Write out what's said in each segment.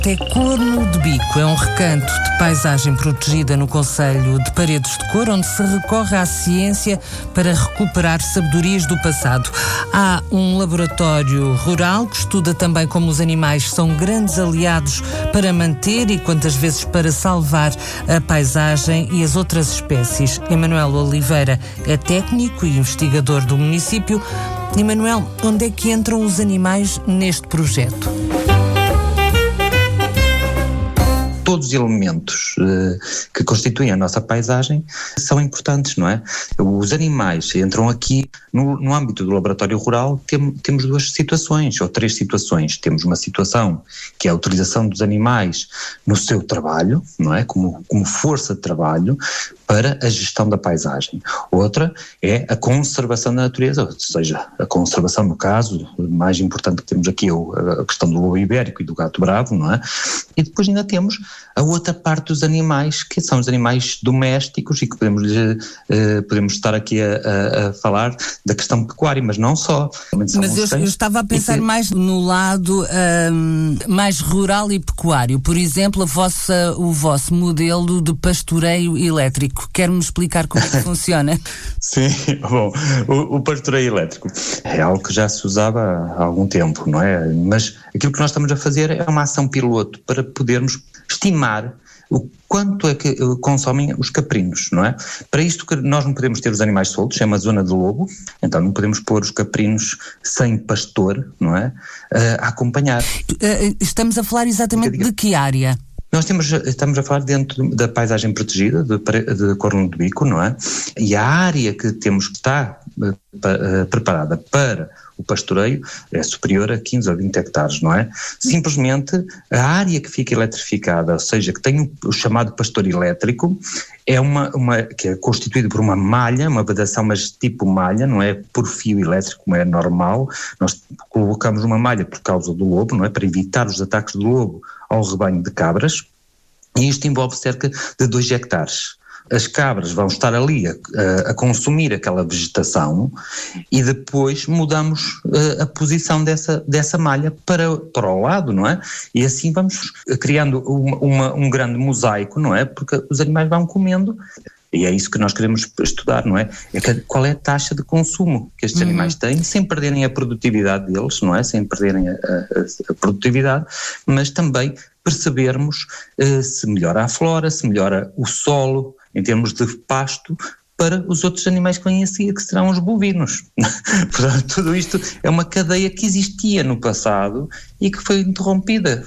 É Corno de Bico, é um recanto de paisagem protegida no concelho de Paredes de Cor, onde se recorre à ciência para recuperar sabedorias do passado. Há um laboratório rural que estuda também como os animais são grandes aliados para manter e quantas vezes para salvar a paisagem e as outras espécies. Emanuel Oliveira é técnico e investigador do município. Emanuel, onde é que entram os animais neste projeto? Todos os elementos que constituem a nossa paisagem são importantes, não é? Os animais entram aqui no âmbito do laboratório rural. Temos duas situações, ou três situações. Temos uma situação que é a utilização dos animais no seu trabalho, não é? Como força de trabalho para a gestão da paisagem. Outra é a conservação da natureza, ou seja, a conservação, no caso, o mais importante que temos aqui é a questão do lobo ibérico e do gato bravo, não é? E depois ainda temos a outra parte dos animais, que são os animais domésticos, e que podemos estar aqui a falar da questão pecuária, mas não só. Mas eu estava a pensar mais no lado mais rural e pecuário. Por exemplo, o vosso modelo de pastoreio elétrico. Quer-me explicar como é que funciona? Sim, bom, o pastoreio elétrico é algo que já se usava há algum tempo, não é? Mas aquilo que nós estamos a fazer é uma ação piloto para podermos estimar o quanto é que consomem os caprinos, não é? Para isto que nós não podemos ter os animais soltos, é uma zona de lobo, então não podemos pôr os caprinos sem pastor, não é? A acompanhar. Estamos a falar exatamente de que área? Nós estamos a falar dentro da paisagem protegida de Corno de Bico, não é? E a área que temos que estar preparada para o pastoreio é superior a 15 ou 20 hectares, não é? Simplesmente a área que fica eletrificada, ou seja, que tem o chamado pastor elétrico, é que é constituído por uma malha, uma vedação, mas tipo malha, não é por fio elétrico, como é normal. Nós colocamos uma malha por causa do lobo, não é? Para evitar os ataques do lobo ao rebanho de cabras, e isto envolve cerca de 2 hectares. As cabras vão estar ali a consumir aquela vegetação e depois mudamos a posição dessa malha para o lado, não é? E assim vamos criando um grande mosaico, não é? Porque os animais vão comendo. E é isso que nós queremos estudar, não é? Qual é a taxa de consumo que estes animais têm, sem perderem a produtividade deles, não é? Sem perderem a produtividade, mas também percebermos se melhora a flora, se melhora o solo, em termos de pasto, para os outros animais que vêm a seguir, que serão os bovinos. Portanto, tudo isto é uma cadeia que existia no passado e que foi interrompida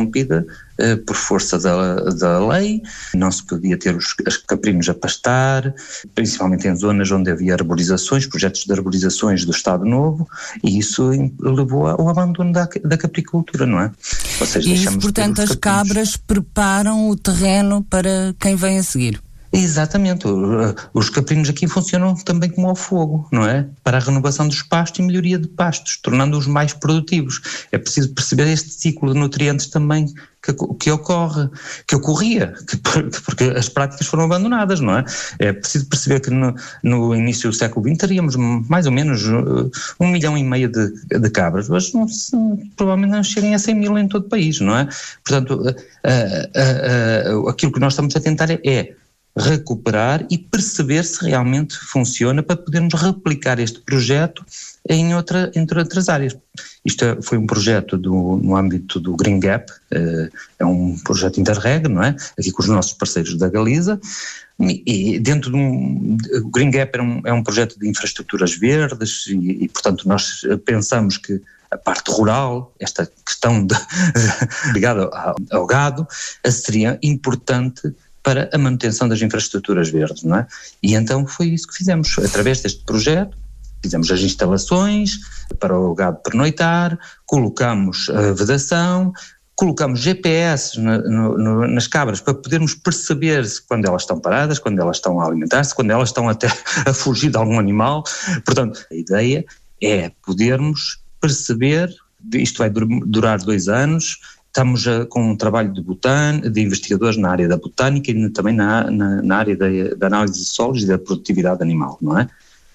por força da lei. Não se podia ter os caprinos a pastar, principalmente em zonas onde havia arborizações, projetos de arborizações do Estado Novo, e isso levou ao abandono da capricultura, não é? Ou seja, e isso, portanto, as cabras preparam o terreno para quem vem a seguir. Exatamente, os caprinos aqui funcionam também como ao fogo, não é? Para a renovação dos pastos e melhoria de pastos, tornando-os mais produtivos. É preciso perceber este ciclo de nutrientes também que ocorria, porque as práticas foram abandonadas, não é? É preciso perceber que no início do século XX teríamos mais ou menos 1,5 milhão de cabras, mas provavelmente não cheguem a 100 mil em todo o país, não é? Portanto, aquilo que nós estamos a tentar é recuperar e perceber se realmente funciona para podermos replicar este projeto entre outras áreas. Isto foi um projeto no âmbito do Green Gap, é um projeto Interreg, não é? Aqui com os nossos parceiros da Galiza, e dentro o Green Gap é um projeto de infraestruturas verdes e portanto nós pensamos que a parte rural, esta questão ligada ao gado, seria importante para a manutenção das infraestruturas verdes, não é? E então foi isso que fizemos, através deste projeto, fizemos as instalações para o gado pernoitar, colocamos a vedação, colocamos GPS nas cabras para podermos perceber se quando elas estão paradas, quando elas estão a alimentar-se, quando elas estão até a fugir de algum animal. Portanto, a ideia é podermos perceber, isto vai durar 2 anos, estamos com um trabalho de investigadores na área da botânica e também na área da análise de solos e da produtividade animal, não é?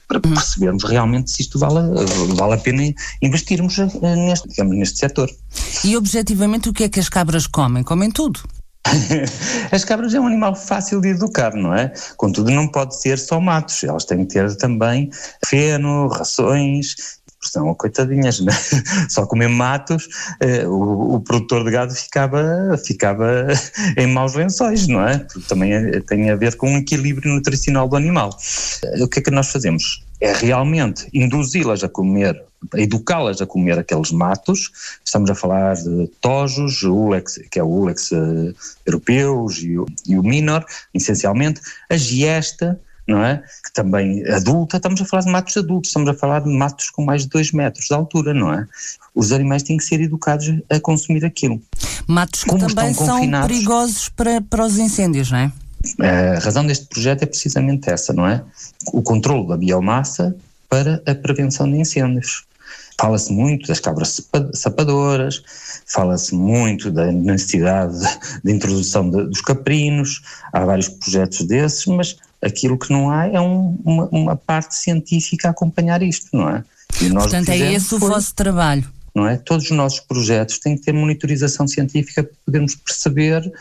para percebermos realmente se isto vale a pena investirmos neste setor. E objetivamente o que é que as cabras comem? Comem tudo? As cabras é um animal fácil de educar, não é? Contudo, não pode ser só matos, elas têm que ter também feno, rações, são coitadinhas, né? Só comer matos, o produtor de gado ficava em maus lençóis, não é? Porque também tem a ver com o equilíbrio nutricional do animal. O que é que nós fazemos? É realmente induzi-las a comer, educá-las a comer aqueles matos. Estamos a falar de tojos, ulex, que é o ulex europeus e o minor, essencialmente, a giesta, não é? Que também adulta, estamos a falar de matos adultos, estamos a falar de matos com mais de 2 metros de altura, não é? Os animais têm que ser educados a consumir aquilo. Matos que também são perigosos para os incêndios, não é? A razão deste projeto é precisamente essa, não é? O controle da biomassa para a prevenção de incêndios. Fala-se muito das cabras sapadoras, fala-se muito da necessidade de introdução dos caprinos, há vários projetos desses, mas aquilo que não há é uma parte científica a acompanhar isto, não é? E nós, portanto, é esse o vosso trabalho. Não é? Todos os nossos projetos têm que ter monitorização científica para podermos perceber,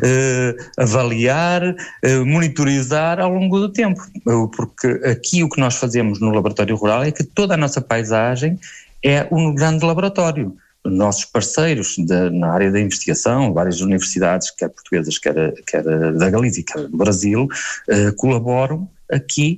avaliar, monitorizar ao longo do tempo, porque aqui o que nós fazemos no laboratório rural é que toda a nossa paisagem é um grande laboratório. Nossos parceiros na área da investigação, várias universidades, quer portuguesas, quer da Galícia, quer do Brasil, colaboram aqui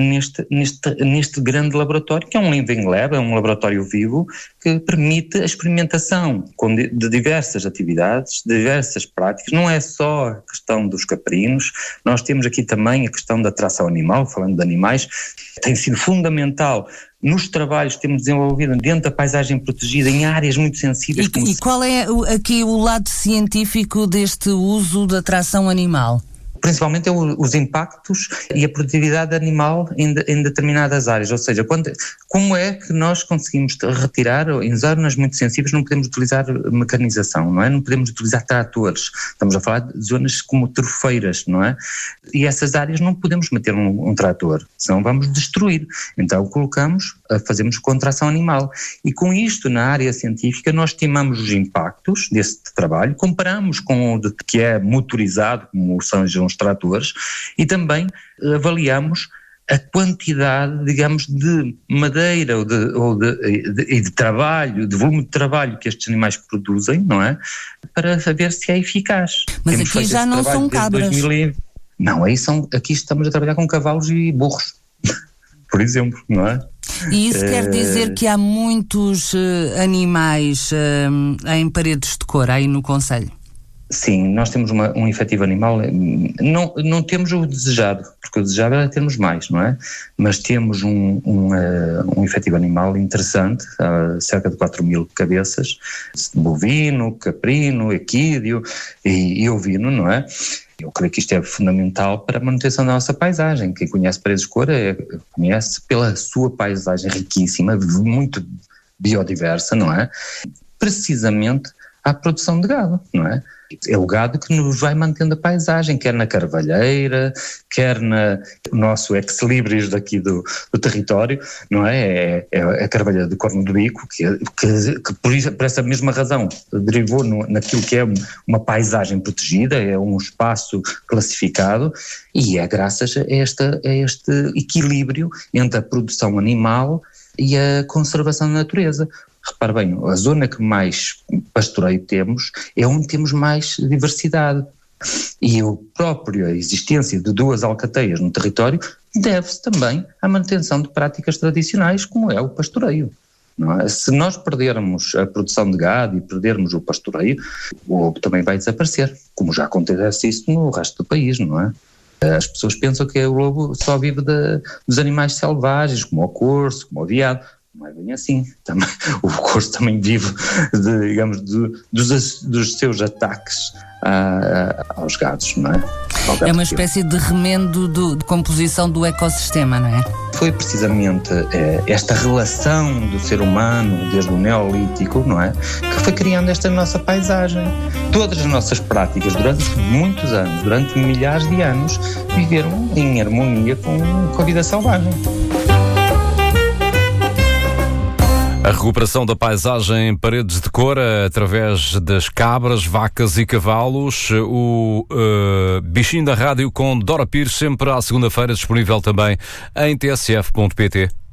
neste grande laboratório, que é um living lab, é um laboratório vivo que permite a experimentação de diversas atividades, de diversas práticas. Não é só a questão dos caprinos, nós temos aqui também a questão da tração animal, falando de animais, tem sido fundamental nos trabalhos que temos desenvolvido dentro da paisagem protegida, em áreas muito sensíveis. E qual é aqui o lado científico deste uso da tração animal? Principalmente os impactos e a produtividade animal em determinadas áreas, ou seja, como é que nós conseguimos retirar, em zonas muito sensíveis não podemos utilizar mecanização, não é? Não podemos utilizar tratores, estamos a falar de zonas como trofeiras, não é? E essas áreas não podemos meter um trator, senão vamos destruir, então fazemos contração animal e com isto na área científica nós estimamos os impactos desse trabalho, comparamos com o que é motorizado, como são os tratores, e também avaliamos a quantidade, digamos, de madeira e de trabalho, de volume de trabalho que estes animais produzem, não é? Para saber se é eficaz. Mas temos aqui já não são cabras. Não, aqui estamos a trabalhar com cavalos e burros, por exemplo, não é? E isso quer dizer que há muitos animais em paredes de cor aí no concelho? Sim, nós temos um efetivo animal, não temos o desejado, porque o desejado é termos mais, não é? Mas temos um efetivo animal interessante, cerca de 4.000 cabeças, bovino, caprino, equídeo e ovino, não é? Eu creio que isto é fundamental para a manutenção da nossa paisagem. Quem conhece Paredes de Cor conhece pela sua paisagem riquíssima, muito biodiversa, não é? Precisamente à produção de gado, não é? É o gado que nos vai mantendo a paisagem, quer na carvalheira, quer no nosso ex-libris daqui do território, não é? É a carvalheira do Corno do Bico, que por essa mesma razão derivou naquilo que é uma paisagem protegida, é um espaço classificado, e é graças a este equilíbrio entre a produção animal e a conservação da natureza. Repare bem, a zona que mais pastoreio temos é onde temos mais diversidade e a própria existência de 2 alcateias no território deve-se também à manutenção de práticas tradicionais como é o pastoreio. Não é? Se nós perdermos a produção de gado e perdermos o pastoreio, o lobo também vai desaparecer, como já acontece isso no resto do país, não é? As pessoas pensam que o lobo só vive dos animais selvagens, como o corso, como o veado. Não é bem assim. Também, o corso também vive, dos seus ataques aos gados, não é? É uma espécie de remendo de composição do ecossistema, não é? Foi precisamente esta relação do ser humano, desde o Neolítico, não é? Que foi criando esta nossa paisagem. Todas as nossas práticas, durante muitos anos, durante milhares de anos, viveram em harmonia com a vida selvagem. A recuperação da paisagem em Paredes de Cor através das cabras, vacas e cavalos. O Bichinho da Rádio com Dora Pires, sempre à segunda-feira, disponível também em tsf.pt.